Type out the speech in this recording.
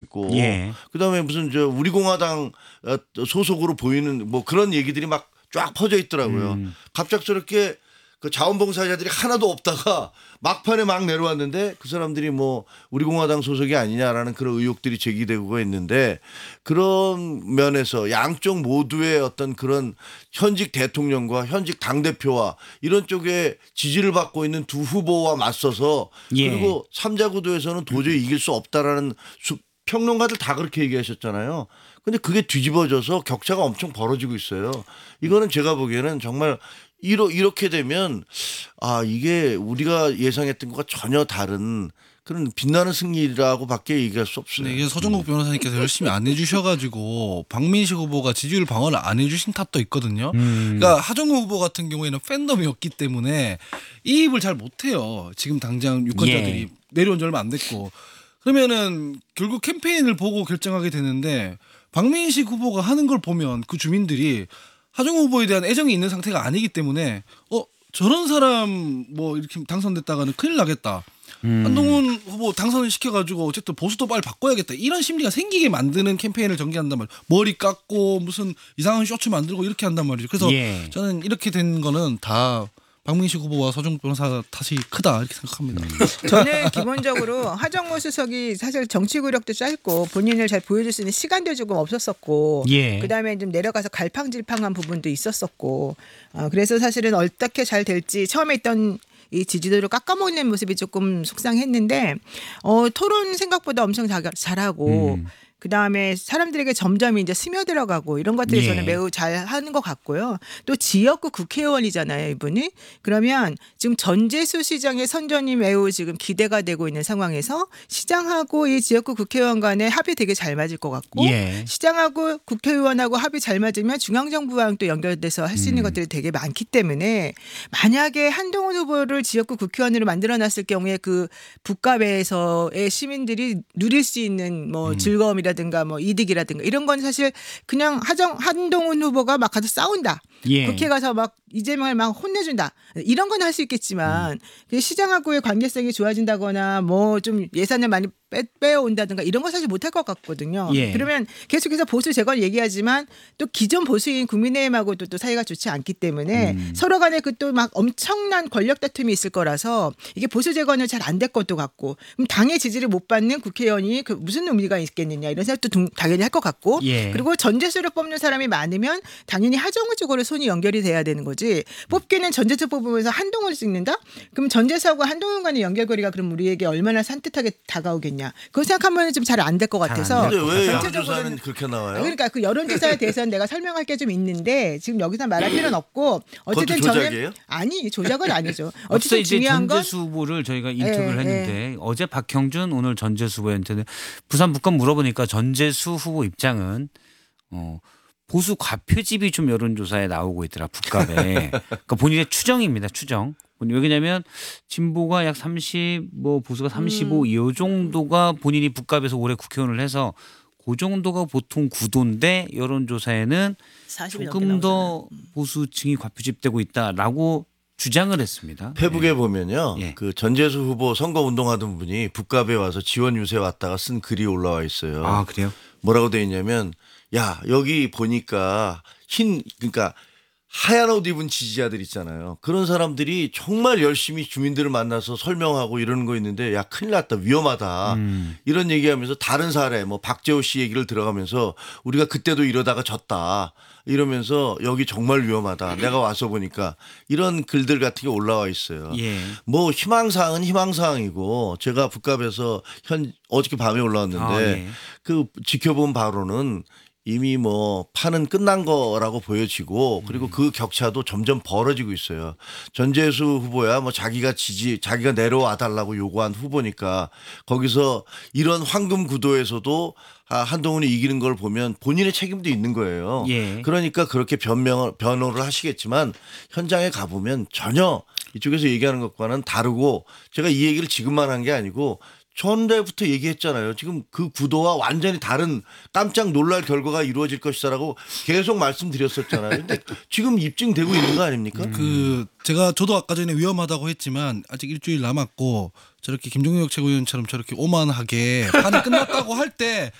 있고 예. 그다음에 무슨 저 우리 공화당 소속으로 보이는 뭐 그런 얘기들이 막 쫙 퍼져 있더라고요. 갑작스럽게 그 자원봉사자들이 하나도 없다가 막판에 막 내려왔는데 그 사람들이 뭐 우리 공화당 소속이 아니냐라는 그런 의혹들이 제기되고 있는데 그런 면에서 양쪽 모두의 어떤 그런 현직 대통령과 현직 당대표와 이런 쪽에 지지를 받고 있는 두 후보와 맞서서 예. 그리고 3자 구도에서는 도저히 이길 수 없다라는 평론가들 다 그렇게 얘기하셨잖아요. 근데 그게 뒤집어져서 격차가 엄청 벌어지고 있어요. 이거는 제가 보기에는 정말 이렇게 되면 아 이게 우리가 예상했던 것과 전혀 다른 그런 빛나는 승리라고밖에 얘기할 수 없어요. 네, 이게 서정국 변호사님께서 열심히 안 해주셔가지고 박민식 후보가 지지율 방어를 안 해주신 탓도 있거든요. 그러니까 하정우 후보 같은 경우에는 팬덤이 없기 때문에 이입을 잘 못해요. 지금 당장 유권자들이 내려온 지 얼마 안 됐고 그러면은 결국 캠페인을 보고 결정하게 되는데 박민식 후보가 하는 걸 보면 그 주민들이 하정우 후보에 대한 애정이 있는 상태가 아니기 때문에 저런 사람 뭐 이렇게 당선됐다가는 큰일 나겠다. 한동훈 후보 당선을 시켜가지고 어쨌든 보수도 빨리 바꿔야겠다. 이런 심리가 생기게 만드는 캠페인을 전개한단 말이에요. 머리 깎고 무슨 이상한 쇼츠 만들고 이렇게 한단 말이죠. 그래서 저는 이렇게 된 거는 다 박민식 후보와 서정국 변호사 탓이 크다 이렇게 생각합니다. 저는 기본적으로 하정우 수석이 사실 정치 구력도 짧고 본인을 잘 보여줄 수 있는 시간도 조금 없었었고 그다음에 좀 내려가서 갈팡질팡한 부분도 있었었고 그래서 사실은 어떻게 잘 될지 처음에 있던 이 지지도를 깎아먹는 모습이 조금 속상했는데 토론 생각보다 엄청 잘하고 그다음에 사람들에게 점점 이제 스며들어가고 이런 것들이 저는 매우 잘 하는 것 같고요. 또 지역구 국회의원이잖아요, 이분이. 그러면 지금 전재수 시장의 선전이 매우 지금 기대가 되고 있는 상황에서 시장하고 이 지역구 국회의원 간의 합이 되게 잘 맞을 것 같고 시장하고 국회의원하고 합이 잘 맞으면 중앙정부와는 또 연결돼서 할 수 있는 것들이 되게 많기 때문에 만약에 한동훈 후보를 지역구 국회의원으로 만들어놨을 경우에 그 북갑에서의 시민들이 누릴 수 있는 뭐 즐거움이라 든가 뭐 이득이라든가 이런 건 사실 그냥 한동훈 후보가 막 가서 싸운다. 국회 가서 막 이재명을 막 혼내준다. 이런 건 할 수 있겠지만 시장하고의 관계성이 좋아진다거나 뭐 좀 예산을 많이 빼온다든가 이런 건 사실 못할 것 같거든요. 그러면 계속해서 보수 재건 얘기하지만 또 기존 보수인 국민의힘하고도 또 사이가 좋지 않기 때문에 서로 간에 그 또 막 엄청난 권력 다툼이 있을 거라서 이게 보수 재건을 잘 안 될 것도 같고 그럼 당의 지지를 못 받는 국회의원이 그 무슨 의미가 있겠느냐 이런 생각도 당연히 할 것 같고 그리고 전재수를 뽑는 사람이 많으면 당연히 하정우 쪽으로 손이 연결이 돼야 되는 거지 뽑기는 전재수 뽑으면서 한동훈을 찍는다? 그럼 전재수하고 한동훈 간의 연결고리가 그럼 우리에게 얼마나 산뜻하게 다가오겠냐 그거 생각하면 좀 잘 안 될 것 같아서 근데 왜 여론조사는 그렇게 나와요? 그러니까 그 여론조사에 대해서는 내가 설명할 게 좀 있는데 지금 여기서 말할 필요는 없고 어쨌든 그것도 저는 조작이에요? 아니 조작은 아니죠. 어쨌든 어쨌든 이제 중요한 건 전재수 후보를 저희가 인터뷰를 했는데 어제 박형준 오늘 전재수 후보한테는 부산 북한 물어보니까 전재수 후보 입장은 보수 과표집이 좀 여론조사에 나오고 있더라 북갑에. 그러니까 본인의 추정입니다. 추정. 왜냐하면 진보가 약 30, 뭐 보수가 35, 이 정도가 본인이 북갑에서 올해 국회의원을 해서 그 정도가 보통 구도인데 여론조사에는 조금 더 보수층이 과표집되고 있다라고 주장을 했습니다. 페북에 보면요. 그 전재수 후보 선거 운동하던 분이 북갑에 와서 지원 유세 왔다가 쓴 글이 올라와 있어요. 아, 그래요? 뭐라고 돼 있냐면 야 여기 보니까 그러니까 하얀 옷 입은 지지자들 있잖아요. 그런 사람들이 정말 열심히 주민들을 만나서 설명하고 이러는 거 있는데 야 큰일 났다 위험하다 이런 얘기하면서 다른 사례 뭐 박재호 씨 얘기를 들어가면서 우리가 그때도 이러다가 졌다 이러면서 여기 정말 위험하다 내가 와서 보니까 이런 글들 같은 게 올라와 있어요. 뭐 희망사항은 희망사항이고 제가 북갑에서 어저께 밤에 올라왔는데 그 지켜본 바로는 이미 뭐 판은 끝난 거라고 보여지고 그리고 그 격차도 점점 벌어지고 있어요. 전재수 후보야 뭐 자기가 내려와 달라고 요구한 후보니까 거기서 이런 황금 구도에서도 한동훈이 이기는 걸 보면 본인의 책임도 있는 거예요. 그러니까 그렇게 변호를 하시겠지만 현장에 가보면 전혀 이쪽에서 얘기하는 것과는 다르고 제가 이 얘기를 지금만 한 게 아니고 전대부터 얘기했잖아요. 지금 그 구도와 완전히 다른 깜짝 놀랄 결과가 이루어질 것이다라고 계속 말씀드렸었잖아요. 근데 지금 입증되고 있는 거 아닙니까? 저도 아까 전에 위험하다고 했지만 아직 일주일 남았고 저렇게 김종혁 최고위원처럼 저렇게 오만하게 판이 끝났다고 할 때